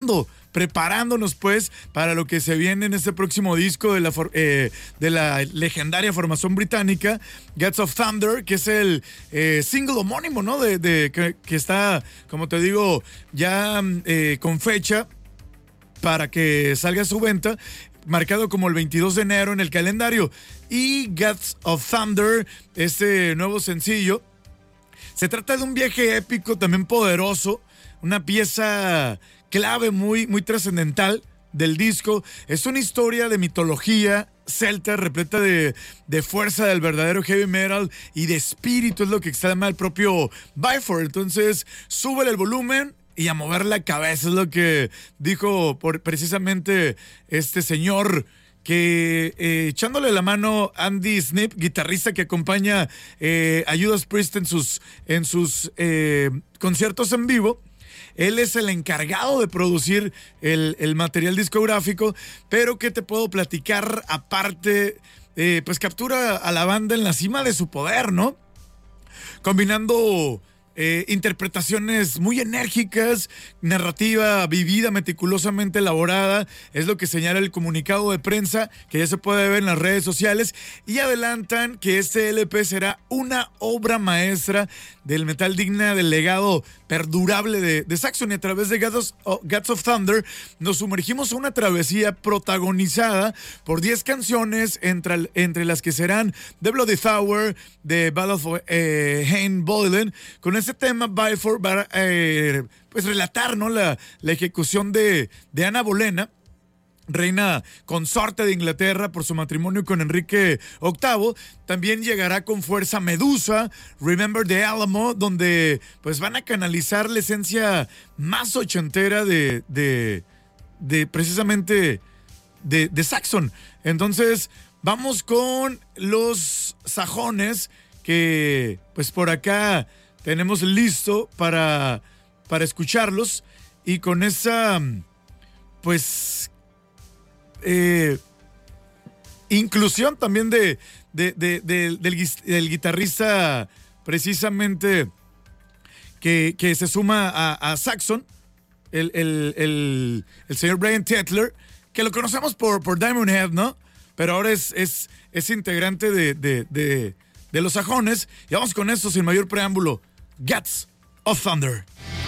preparándonos pues para lo que se viene en este próximo disco de la legendaria formación británica, Gods of Thunder, que es el single homónimo, ¿no? Que está, como te digo, ya con fecha para que salga a su venta, marcado como el 22 de enero en el calendario. Y Gods of Thunder, este nuevo sencillo, se trata de un viaje épico, también poderoso, una pieza clave muy trascendental del disco. Es una historia de mitología celta repleta de fuerza del verdadero heavy metal y de espíritu, es lo que exclama el propio Byford. Entonces, súbele el volumen y a mover la cabeza, es lo que dijo precisamente este señor, que echándole la mano Andy Snip, guitarrista que acompaña a Judas Priest en sus conciertos en vivo. Él es el encargado de producir el material discográfico, pero ¿qué te puedo platicar? Aparte, pues captura a la banda en la cima de su poder, ¿no? Combinando interpretaciones muy enérgicas, narrativa vivida, meticulosamente elaborada, es lo que señala el comunicado de prensa que ya se puede ver en las redes sociales, y adelantan que este LP será una obra maestra del metal digna del legado perdurable de Saxon. Y a través de Gods of Thunder nos sumergimos a una travesía protagonizada por 10 canciones, entre las que serán The Bloody Tower, The Battle of Hein Boylan. Con este tema Byford va a pues relatar, ¿no?, la ejecución de Ana Bolena, reina consorte de Inglaterra por su matrimonio con Enrique VIII. También llegará con fuerza Medusa, Remember the Alamo, donde pues van a canalizar la esencia más ochentera de precisamente de Saxon. Entonces vamos con los sajones, que pues por acá tenemos listo para escucharlos, y con esa pues inclusión también del guitarrista precisamente que se suma a Saxon, el señor Brian Tetler, que lo conocemos por Diamond Head, ¿no? Pero ahora es integrante de los sajones. Y vamos con esto sin mayor preámbulo. Gods of Thunder.